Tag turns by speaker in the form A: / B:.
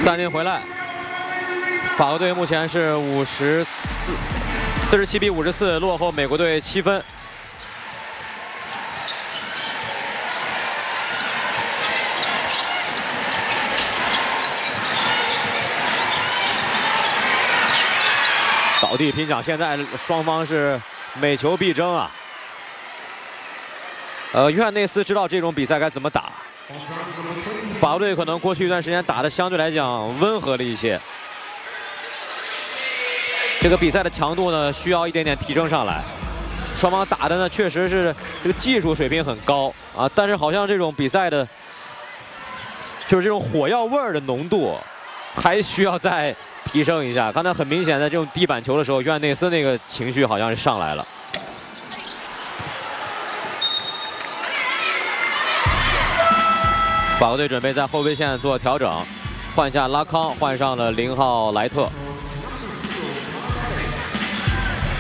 A: 暂停回来，法国队目前是47比54落后美国队7分。倒地拼抢，现在双方是每球必争啊。约翰内斯知道这种比赛该怎么打。法国队可能过去一段时间打的相对来讲温和了一些，这个比赛的强度呢需要一点点提升上来。双方打的呢确实是这个技术水平很高啊，但是好像这种比赛的，就是这种火药味儿的浓度，还需要再提升一下。刚才很明显的这种低板球的时候，约翰内斯那个情绪好像是上来了。法国队准备在后卫线做调整，换下拉康，换上了0号莱特。